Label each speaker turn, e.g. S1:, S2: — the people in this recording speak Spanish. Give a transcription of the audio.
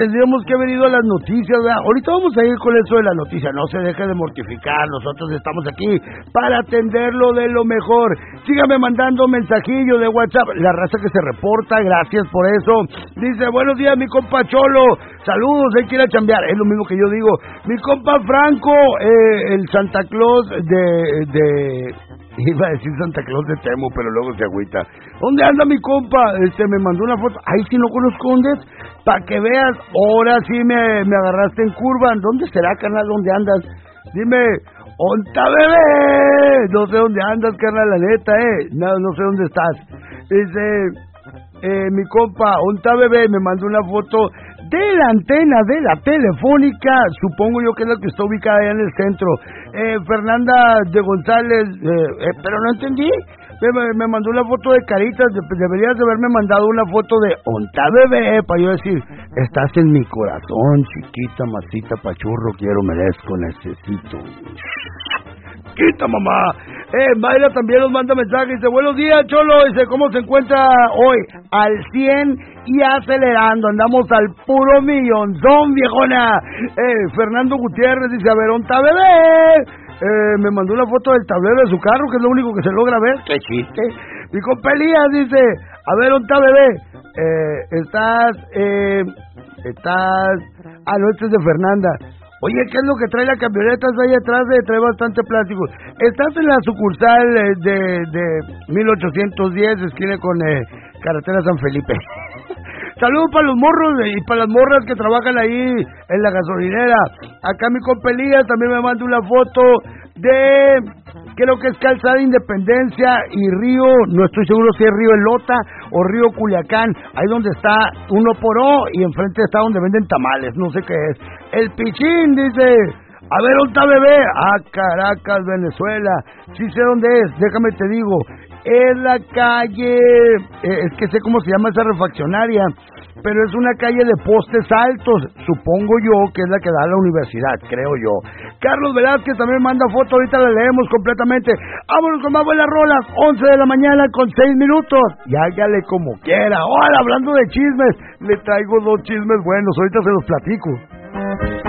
S1: Tendríamos que haber ido a las noticias, ¿verdad? Ahorita vamos a ir con eso de la noticia. No se deje de mortificar. Nosotros estamos aquí para atenderlo de lo mejor. Sígame mandando mensajillo de WhatsApp. La raza que se reporta, gracias por eso. Dice, buenos días, mi compa Cholo. Saludos, hay que ir a chambear. Es lo mismo que yo digo. Mi compa Franco, el Santa Claus de... Iba a decir Santa Claus de Temo, pero luego se agüita. ¿Dónde anda mi compa? Me mandó una foto. Ay, si no conozco dónde es. Para que veas, ahora sí me agarraste en curva. ¿Dónde será, carnal? ¿Dónde andas? Dime, ¡onta bebé! No sé dónde andas, carnal, la neta, no sé dónde estás. Dice, mi compa, ¡onta bebé! Me mandó una foto de la antena de la telefónica, supongo yo que es la que está ubicada allá en el centro. Fernanda de González, pero no entendí. Me mandó una foto de caritas. Deberías de haberme mandado una foto de onta bebé, para yo decir, estás en mi corazón, chiquita, masita, pachurro, quiero, merezco, necesito. Quita, mamá. Mayra también nos manda mensajes. Dice, buenos días, Cholo. Dice, ¿cómo se encuentra hoy? Al 100 y acelerando. Andamos al puro millonzón, viejona. Fernando Gutiérrez dice, a ver, onta bebé. Me mandó una foto del tablero de su carro, que es lo único que se logra ver. ¡Qué chiste! Mi compa Elías dice, a ver, onta bebé. No, este es de Fernanda. Oye, ¿qué es lo que trae la camioneta ahí atrás? Trae bastante plástico. Estás en la sucursal de 1810, esquina con carretera San Felipe. Saludos para los morros y para las morras que trabajan ahí en la gasolinera. Acá mi compa Elías también me manda una foto de, creo que es Calzada Independencia y Río, no estoy seguro si es Río Elota o Río Culiacán, ahí donde está uno por O y enfrente está donde venden tamales, no sé qué es. El Pichín dice, a ver, ¿dónde está bebé? Caracas, Venezuela. Sí sé dónde es, déjame te digo. Es la calle, es que sé cómo se llama esa refaccionaria, pero es una calle de postes altos, supongo yo que es la que da a la universidad, creo yo. Carlos Velázquez también manda foto, ahorita la leemos completamente. Vámonos con más buenas rolas, 11 de la mañana con 6 minutos. Y hágale como quiera. Ahora, hablando de chismes, le traigo 2 chismes buenos, ahorita se los platico.